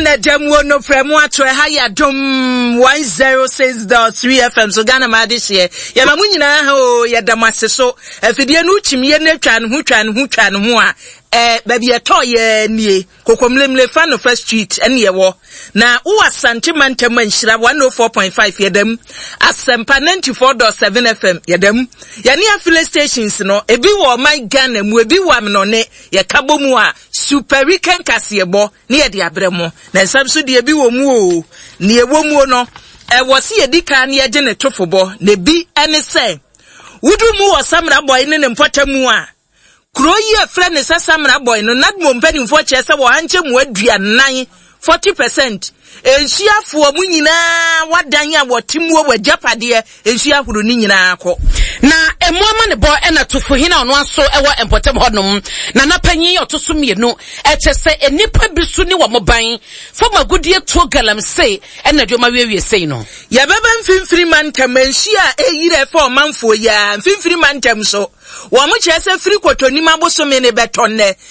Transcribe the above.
na jamu no fremu ato ha ya dom 106.3 FM so Ghana ma de hye ya ma munyina ha o ya damase so afidie no chimie na twa ne ho a baby eto ye nie kokomlemle fa no first street ene ye wo na wo asante mantam anhira 104.5 yedam asempa 94.7 FM yedam ya ne affiliate stations no ebi wo my Ghana mu ebi wo amnone ye kabo mu a super weekend kasebo ne ye de abremo na nsam de ebi wo mu o ne ye wo mu no wo se ye dika ne ye je ne tofobo na bi ene se wudu mu wo samra boy ne mpotamu a Kroyi friend is Samra boy no not mo mpeni mfo chese wo hanche mu aduanan 40%. Enhia fo mu nyina wadan a wotimu wo japade enhia huru ni nyina akọ. Na emuama ne boy na tofo hina ono aso ewo empotem hodom na napanyin yotoso mienu echese enipa bisu ni wo moban fama gudie to galam sei na dwoma wiewie sei no. Ya baba mfimfiri man tamanhia eyire fo manfo ya mfimfiri man tam so wo mo chese firi kotoni mabosome ne betonne